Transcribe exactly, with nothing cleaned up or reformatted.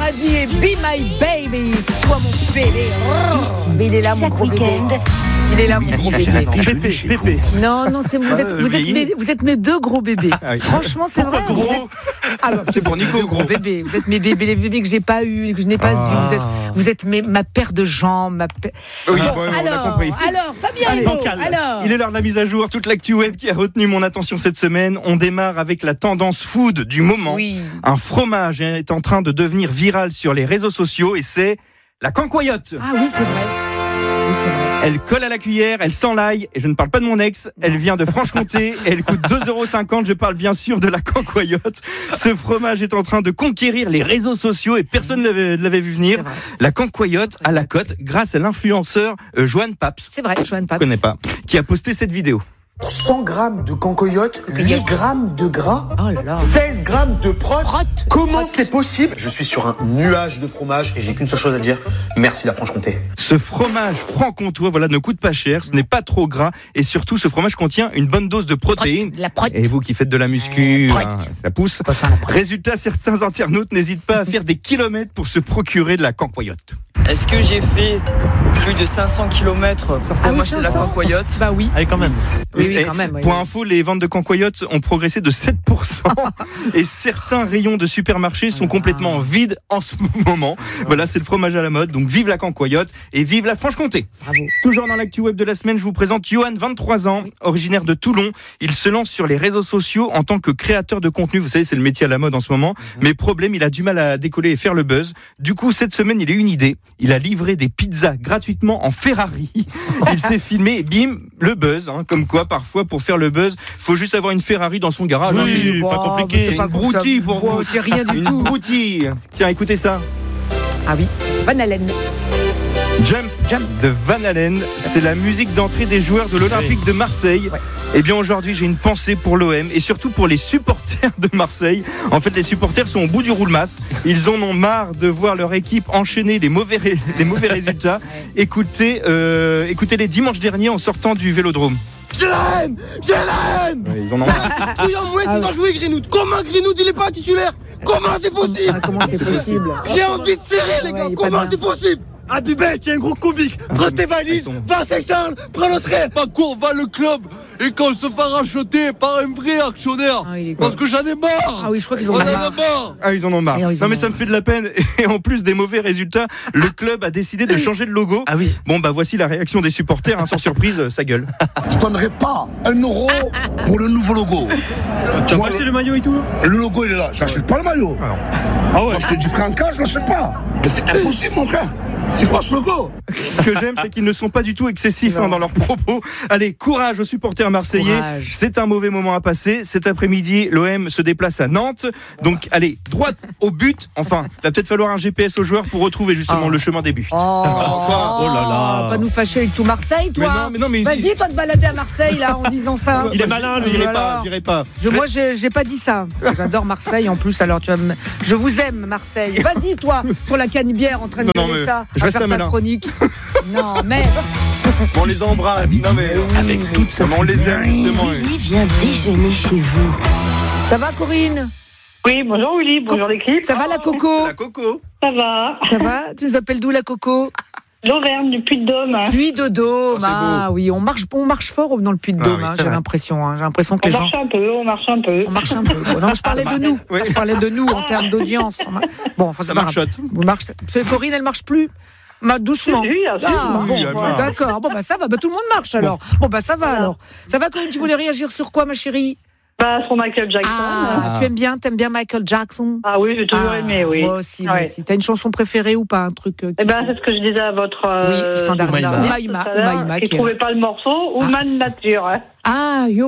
Paradis et Be My Baby, sois mon bébé. Oh, mais il est là, mon gros bébé. Il est là, mon gros bébé. Pépé, Pépé. Non, non, c'est, vous, êtes, vous, êtes mes, vous êtes mes deux gros bébés. Ah oui. Franchement, c'est Pourquoi vrai. gros Vous êtes... ah, bah, C'est pour Nico, deux gros. bébés. Vous êtes mes bébés, les bébés que j'ai pas eu, que je n'ai pas Ah. eu. Vous êtes, vous êtes mes, ma paire de jambes, ma paire... Oui, Bon, bon, on a alors, compris. alors, Fabien Allez, Hugo, bancal. alors. Il est l'heure de la mise à jour, toute l'actu web qui a retenu mon attention cette semaine. On démarre avec la tendance food du moment. Oui. Un fromage est en train de devenir viral sur les réseaux sociaux et c'est la cancoyote. Ah oui, c'est vrai. Oui, c'est vrai. Elle colle à la cuillère, elle sent l'ail, et je ne parle pas de mon ex, elle vient de Franche-Comté, et elle coûte deux euros cinquante, je parle bien sûr de la cancoyote. Ce fromage est en train de conquérir les réseaux sociaux et personne ne l'avait, l'avait vu venir. La cancoyote à la cote grâce à l'influenceur euh, Joanne Paps. C'est vrai, Joanne Paps. Je connais pas, qui a posté cette vidéo. cent grammes de cancoyote, huit grammes de gras, Oh là là. seize grammes de prot. Prot. Comment Prot. c'est possible? Je suis sur un nuage de fromage et j'ai qu'une seule chose à dire. Merci la Franche-Comté. Ce fromage franc-comtois, voilà, ne coûte pas cher, ce n'est pas trop gras, et surtout ce fromage contient une bonne dose de protéines. La prot. Et vous qui faites de la muscu, Euh, prot. hein, ça pousse. Pas ça, la prot. Résultat, certains internautes n'hésitent pas à faire des kilomètres pour se procurer de la cancoyote. Est-ce que j'ai fait plus de cinq cents kilomètres pour Ah oui, m'acheter de la cinq cents. cancoyote? Bah oui. Allez, quand même. Oui, oui, Et quand même. Oui, pour oui. info, les ventes de cancoyote ont progressé de sept pour cent et certains rayons de supermarchés sont complètement vides en ce moment. Voilà, c'est le fromage à la mode. Donc vive la cancoyote et vive la Franche-Comté. Bravo. Toujours dans l'actu web de la semaine, je vous présente Johan, vingt-trois ans, originaire de Toulon. Il se lance sur les réseaux sociaux en tant que créateur de contenu. Vous savez, c'est le métier à la mode en ce moment. Mais problème, il a du mal à décoller et faire le buzz. Du coup, cette semaine, il a eu une idée. Il a livré des pizzas gratuitement en Ferrari. Il s'est filmé et bim, le buzz. Hein, comme quoi, parfois, pour faire le buzz, faut juste avoir une Ferrari dans son garage. hein, c'est Bon, pas compliqué. c'est pas une pour ça. broutille pour Bon, vous. c'est rien du Une tout. broutille. Tiens, écoutez ça. Ah oui. Van Halen. Jump, Jump de Van Halen, c'est la musique d'entrée des joueurs de l'Olympique de Marseille. Ouais. Et bien aujourd'hui, j'ai une pensée pour l'O M et surtout pour les supporters de Marseille. En fait, les supporters sont au bout du roulemas. Ils en ont marre de voir leur équipe enchaîner les mauvais, ré- les mauvais résultats. Écoutez, euh, écoutez-les dimanche dernier en sortant du Vélodrome. Je l'aime, je l'aime. Ouais, ils en ont marre. Couillon, moi, Ah c'est doit jouer Greenwood. Comment Greenwood, il est pas titulaire? Comment c'est possible? Ah, comment c'est possible? J'ai envie de serrer, les Ouais, gars. il est pas Comment bien. c'est possible? Abibet, tu es un gros comique. Prends tes valises, Ils sont- va à Saint-Charles, prends le train. Pas court, va le club. Et qu'on se fera racheter par un vrai actionnaire. Ah, il est Parce que j'en ai marre. Ah oui, je crois qu'ils en On ont en a marre. marre. Ah, ils en ont marre. Et ils en Non, mais ont ça me fait de la peine. Et en plus des mauvais résultats, le club a décidé de changer de logo. Ah oui. Bon, bah voici la réaction des supporters. Hein, sans surprise, ça gueule. Je donnerai pas un euro pour le nouveau logo. Tu as Moi, acheté le maillot et tout? Le logo, il est là. J'achète pas le maillot. Ah non. Ah ouais. Moi, je te dis prêt en cas, je l'achète pas. Mais c'est impossible, mon frère. C'est quoi ce logo? Ce que j'aime, c'est qu'ils ne sont pas du tout excessifs hein, dans leurs propos. Allez, courage aux supporters marseillais. Courage. C'est un mauvais moment à passer. Cet après-midi, l'O M se déplace à Nantes. Donc, allez, droite au but. Enfin, il va peut-être falloir un G P S aux joueurs pour retrouver justement Oh. le chemin des buts. Oh, Quoi Oh là là. Pas nous fâcher avec tout Marseille, toi. Mais non, mais non, mais- Vas-y, toi, te balader à Marseille, là, en disant ça. Il est malin, lui. J'irai Voilà. pas, j'irai pas. Je, moi, j'ai, j'ai pas dit ça. J'adore Marseille en plus. Alors, tu vas me... Je vous aime, Marseille. Vas-y, toi, sur la canne-bière, en train de Non, non, gueuler mais ça. je à reste faire à ta Melun. chronique. Non, mais. Bon, on les embrasse. Non, mais Avec toute sa mais on les aime justement. Lui vient déjeuner chez vous. Ça va, Corinne? Oui, bonjour Willy, bonjour l'équipe. Ça va, la Coco? La Coco. Ça va? Ça va? Tu nous appelles d'où, la Coco? L'Auvergne du Puy-de-Dôme. Puy-de-Dôme. Oh, c'est ah oui, on marche, on marche fort dans le Puy-de-Dôme, Ah oui, hein, c'est j'ai vrai. l'impression. Hein, j'ai l'impression que On les gens. marche un peu, on marche un peu. On marche un peu. Bon, non, je parlais de nous. Oui. Je parlais de nous en termes d'audience. Bon, enfin, Ça c'est pas grave. marchote. Vous marchez. C'est Corinne, elle marche plus. Ma doucement. Oui, absolument. Ah, bon, Oui, elle bon, marche. d'accord. Bon, bah ça va. Bah, tout le monde marche alors. Bon, bah ça va alors. Ça va, Corinne? Tu voulais réagir sur quoi, ma chérie? Bah, sur Michael Jackson. Ah, tu aimes bien, t'aimes bien Michael Jackson? Ah oui, j'ai toujours Ah, aimé, oui. Moi aussi, moi Ouais. aussi. T'as une chanson préférée ou pas? Un truc. euh, qui- Eh ben, c'est ce que je disais à votre. euh, Oui, Sandarina. journaliste Maïma, tout à l'heure, Maïma, qui qui est trouvait là. pas le morceau, ou Ah. Man Nature. Hein. Ah, yo